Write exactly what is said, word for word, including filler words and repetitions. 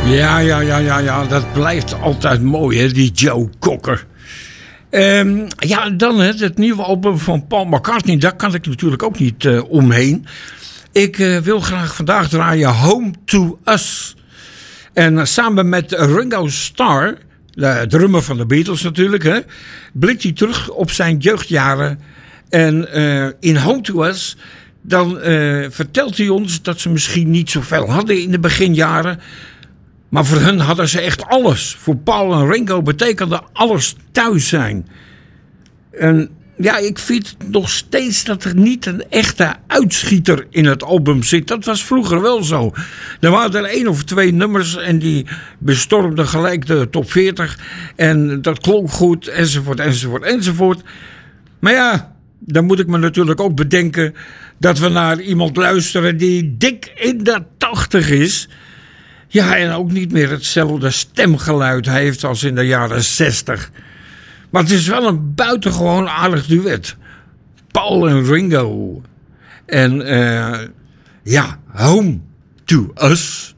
Ja, ja, ja, ja, ja, dat blijft altijd mooi, hè, die Joe Cocker. Um, ja, dan hè, het nieuwe album van Paul McCartney, daar kan ik natuurlijk ook niet uh, omheen. Ik uh, wil graag vandaag draaien Home to Us. En uh, samen met Ringo Starr, de drummer van de Beatles natuurlijk, hè, blikt hij terug op zijn jeugdjaren. En uh, in Home to Us, dan uh, vertelt hij ons dat ze misschien niet zoveel hadden in de beginjaren. Maar voor hen hadden ze echt alles. Voor Paul en Ringo betekende alles thuis zijn. En ja, ik vind nog steeds dat er niet een echte uitschieter in het album zit. Dat was vroeger wel zo. Er waren er één of twee nummers en die bestormden gelijk de top veertig. En dat klonk goed, enzovoort, enzovoort, enzovoort. Maar ja, dan moet ik me natuurlijk ook bedenken dat we naar iemand luisteren die dik in de tachtig is. Ja, en ook niet meer hetzelfde stemgeluid heeft als in de jaren zestig. Maar het is wel een buitengewoon aardig duet. Paul en Ringo. En uh, ja, Home to Us.